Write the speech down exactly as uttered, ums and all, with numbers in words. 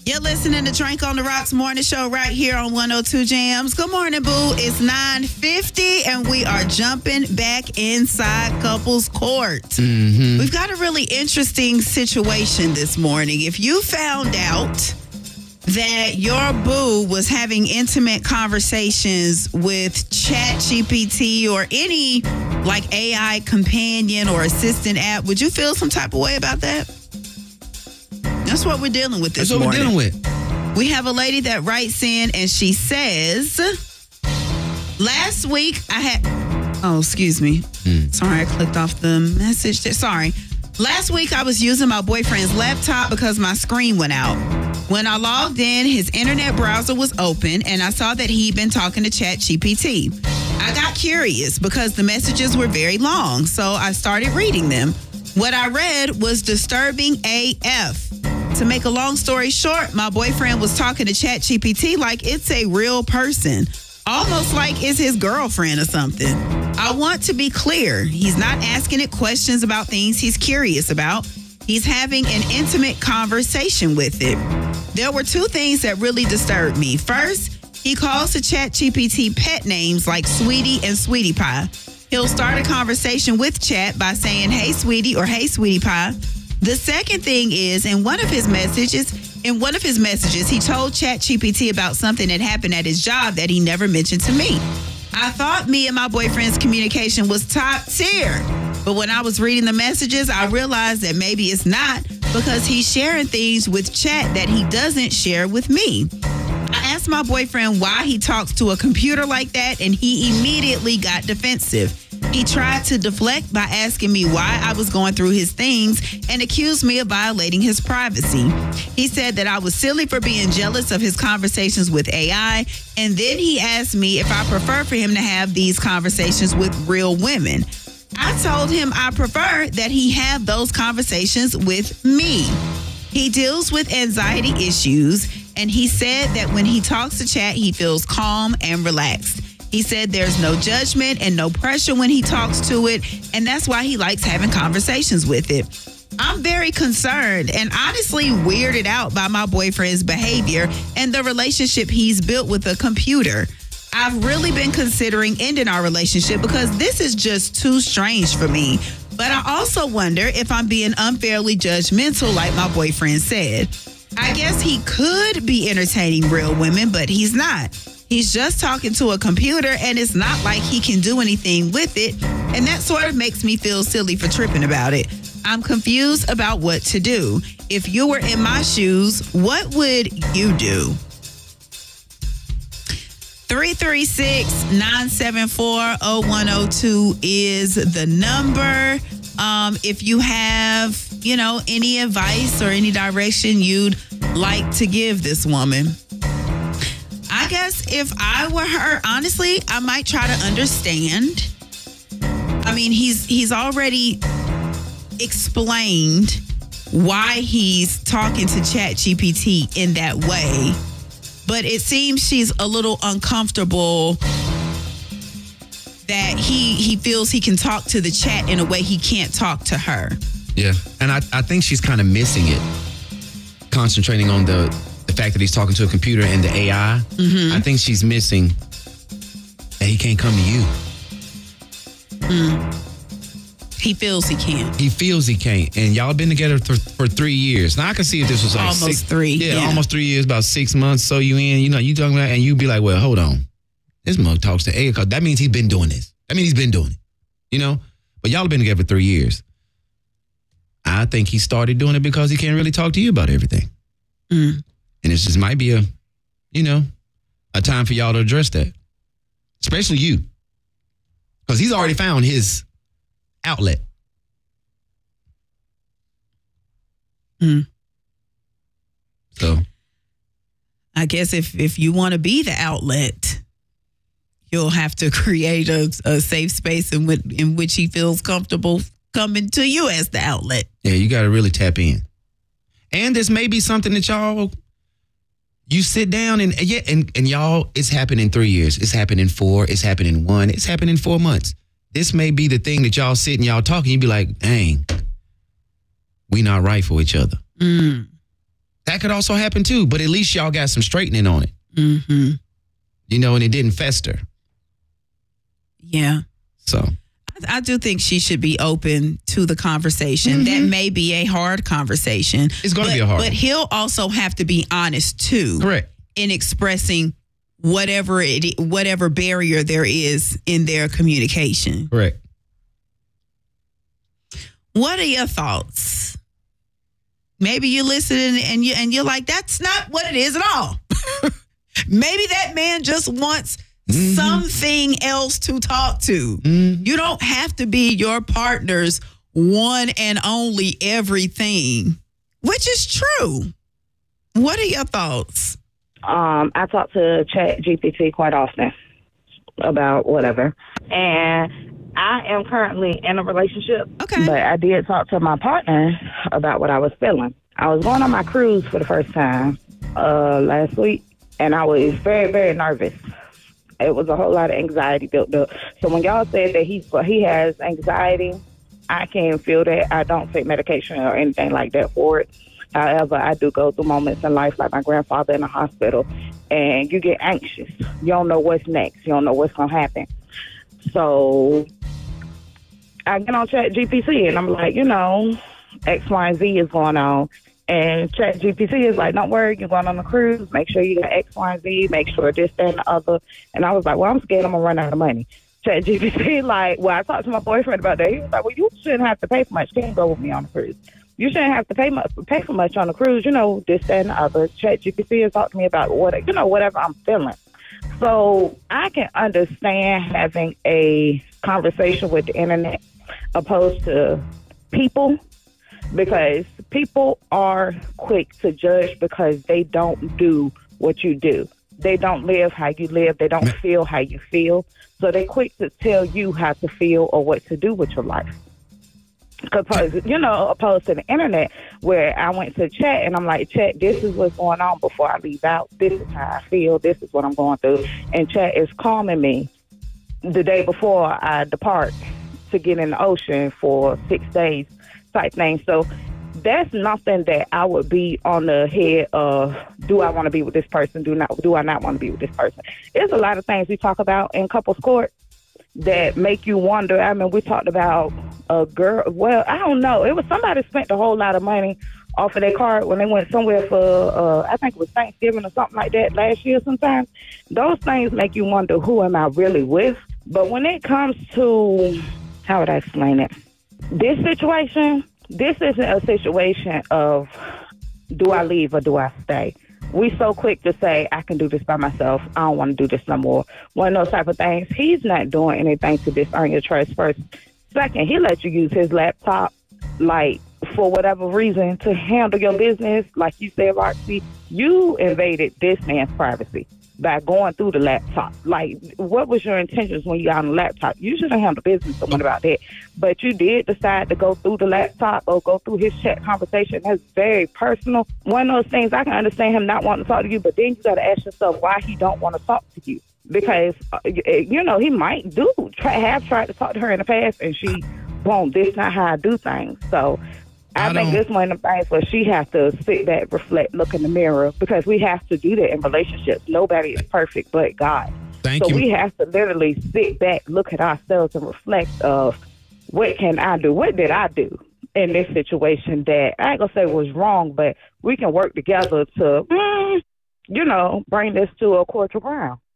You're listening to Drink on the Rocks morning show right here on one oh two Jams. Good morning, boo. It's nine fifty, and we are jumping back inside couples court. Mm-hmm. We've got a really interesting situation this morning. If you found out that your boo was having intimate conversations with ChatGPT or any like A I companion or assistant app, would you feel some type of way about that? That's what we're dealing with this That's what morning. we're dealing with. We have a lady that writes in and she says, last week I had, oh, excuse me. Mm. Sorry, I clicked off the message there. Sorry. Last week I was using my boyfriend's laptop because my screen went out. When I logged in, his internet browser was open and I saw that he'd been talking to ChatGPT. I got curious because the messages were very long, so I started reading them. What I read was disturbing A F. To make a long story short, my boyfriend was talking to ChatGPT like it's a real person, almost like it's his girlfriend or something. I want to be clear. He's not asking it questions about things he's curious about. He's having an intimate conversation with it. There were two things that really disturbed me. First, he calls the ChatGPT pet names like Sweetie and Sweetie Pie. He'll start a conversation with Chat by saying, "Hey, Sweetie," or "Hey, Sweetie Pie." The second thing is, in one of his messages, in one of his messages, he told ChatGPT about something that happened at his job that he never mentioned to me. I thought me and my boyfriend's communication was top tier, but when I was reading the messages, I realized that maybe it's not because he's sharing things with Chat that he doesn't share with me. I asked my boyfriend why he talks to a computer like that, and he immediately got defensive. He tried to deflect by asking me why I was going through his things and accused me of violating his privacy. He said that I was silly for being jealous of his conversations with A I, and then he asked me if I prefer for him to have these conversations with real women. I told him I prefer that he have those conversations with me. He deals with anxiety issues, and he said that when he talks to Chat, he feels calm and relaxed. He said there's no judgment and no pressure when he talks to it, and that's why he likes having conversations with it. I'm very concerned and honestly weirded out by my boyfriend's behavior and the relationship he's built with a computer. I've really been considering ending our relationship because this is just too strange for me. But I also wonder if I'm being unfairly judgmental like my boyfriend said. I guess he could be entertaining real women, but he's not. He's just talking to a computer, and it's not like he can do anything with it. And that sort of makes me feel silly for tripping about it. I'm confused about what to do. If you were in my shoes, what would you do? three three six, nine seven four, oh one oh two is the number. Um, if you have, you know, any advice or any direction you'd like to give this woman. I guess if I were her, honestly, I might try to understand. I mean, he's he's already explained why he's talking to ChatGPT in that way. But it seems she's a little uncomfortable that he he feels he can talk to the chat in a way he can't talk to her. Yeah, and I, I think she's kind of missing it, concentrating on the, the fact that he's talking to a computer and the A I. Mm-hmm. I think she's missing that he can't come to you. Mm. He feels he can't. He feels he can't. And y'all been together for, for three years. Now, I can see if this was like almost six, three. Yeah, yeah, almost three years, about six months. So you in, you know, you talking about, and you be like, well, hold on. This mug talks to A I, because that means he's been doing this. I mean, he's been doing it, you know? But y'all have been together for three years. I think he started doing it because he can't really talk to you about everything. Mm. And it just might be a, you know, a time for y'all to address that. Especially you. Because he's already found his outlet. Mm. So. I guess if, if you want to be the outlet, you'll have to create a, a safe space in which, in which he feels comfortable coming to you as the outlet. Yeah, you got to really tap in. And this may be something that y'all, you sit down and, yeah, and, and y'all, it's happened in three years. It's happened in four. It's happened in one. It's happened in four months. This may be the thing that y'all sit and y'all talk and you be like, dang, we not right for each other. Mm. That could also happen too, but at least y'all got some straightening on it. Mm-hmm. You know, and it didn't fester. Yeah. So I do think she should be open to the conversation. Mm-hmm. That may be a hard conversation. It's going to be a hard But one. he'll also have to be honest too. Correct. In expressing whatever it whatever barrier there is in their communication. Correct. What are your thoughts? Maybe you're listening and you and you're like, that's not what it is at all. Maybe that man just wants mm-hmm. something else to talk to. Mm-hmm. You don't have to be your partner's one and only everything, which is true. What are your thoughts? Um, I talk to Chat G P T quite often about whatever. And I am currently in a relationship. Okay. But I did talk to my partner about what I was feeling. I was going on my cruise for the first time uh, last week. And I was very, very nervous. It was a whole lot of anxiety built up. So when y'all said that he he has anxiety, I can feel that. I don't take medication or anything like that for it. However, I do go through moments in life like my grandfather in the hospital, and you get anxious. You don't know what's next. You don't know what's going to happen. So I get on Chat G P T, and I'm like, you know, X, Y, and Z is going on. And Chat G P T is like, don't worry, you're going on a cruise. Make sure you got X, Y, and Z. Make sure this, that, and the other. And I was like, well, I'm scared I'm going to run out of money. Chat G P T, like, well, I talked to my boyfriend about that. He was like, well, you shouldn't have to pay for much. Can't go with me on a cruise. You shouldn't have to pay much, pay for much on a cruise. You know, this, that, and the other. Chat G P T has talked to me about what, you know, whatever I'm feeling. So I can understand having a conversation with the internet opposed to people, because people are quick to judge because they don't do what you do. They don't live how you live. They don't feel how you feel. So they're quick to tell you how to feel or what to do with your life. Because, you know, opposed to the internet, where I went to Chat and I'm like, Chat, this is what's going on before I leave out. This is how I feel. This is what I'm going through. And Chat is calming me the day before I depart to get in the ocean for six days type thing. So that's nothing that I would be on the head of, do I want to be with this person? Do not do I not want to be with this person? There's a lot of things we talk about in couples court that make you wonder. I mean, we talked about a girl. Well, I don't know. It was somebody spent a whole lot of money off of their card when they went somewhere for, uh, I think it was Thanksgiving or something like that last year sometime. Those things make you wonder, who am I really with? But when it comes to, how would I explain it? This situation, this isn't a situation of, do I leave or do I stay? We so quick to say, I can do this by myself. I don't want to do this no more. One of those type of things. He's not doing anything to disearn your trust, first. Second, he let you use his laptop, like, for whatever reason, to handle your business. Like you said, Roxy, you invaded this man's privacy by going through the laptop. Like, what was your intentions when you got on the laptop? You shouldn't handle business with someone about that. But you did decide to go through the laptop or go through his chat conversation. That's very personal. One of those things, I can understand him not wanting to talk to you, but then you got to ask yourself why he don't want to talk to you. Because, uh, you know, he might do, try, have tried to talk to her in the past, and she, boom, this not how I do things. So I, I think this one of the things where she has to sit back, reflect, look in the mirror, because we have to do that in relationships. Nobody is perfect but God. Thank so you. we have to literally sit back, look at ourselves, and reflect of, what can I do? What did I do in this situation that I ain't gonna say was wrong, but we can work together to, mm, you know, bring this to a cordial ground.